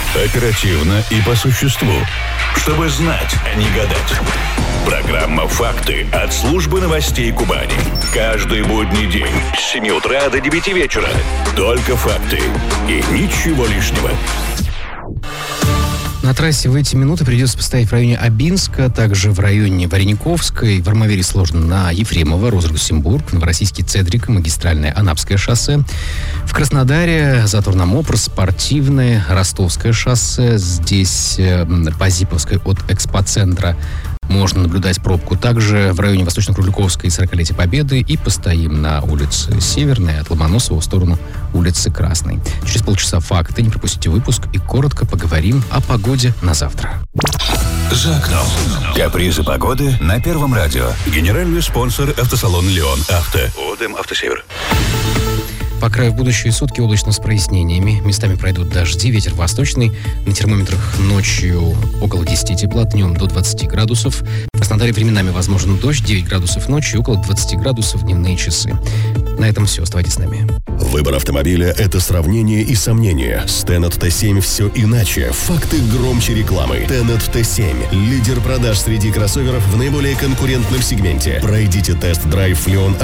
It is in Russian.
Оперативно и по существу. Чтобы знать, а не гадать. Программа «Факты» от службы новостей Кубани. Каждый будний день с 7 утра до 9 вечера. Только факты и ничего лишнего. На трассе в эти минуты придется постоять в районе Абинска, также в районе Варениковской, в Армавире сложно на Ефремова, Розгасимбург, Новороссийский Цедрик, магистральное Анапское шоссе. В Краснодаре затор на Мопр, Спортивное, Ростовское шоссе. Здесь по Зиповской от экспоцентра можно наблюдать пробку. Также в районе Восточно-Круликовской 40-летия Победы. И постоим на улице Северной от Ломоносова в сторону улицы Красной. Через полчаса факты. Не пропустите выпуск и коротко поговорим о погоде на завтра. За окном. Капризы погоды на Первом радио. Генеральный спонсор автосалон «Леон Авто». ОДМ «Автосевер». По краю в будущие сутки облачно с прояснениями. Местами пройдут дожди, ветер восточный. На термометрах ночью около 10 тепла, днем до 20 градусов. В Краснодаре временами возможен дождь, 9 градусов ночью, около 20 градусов в дневные часы. На этом все. Оставайтесь с нами. Выбор автомобиля – это сравнение и сомнение. с Tennet T7 все иначе. Факты громче рекламы. Tennet T7 – лидер продаж среди кроссоверов в наиболее конкурентном сегменте. Пройдите тест-драйв Леон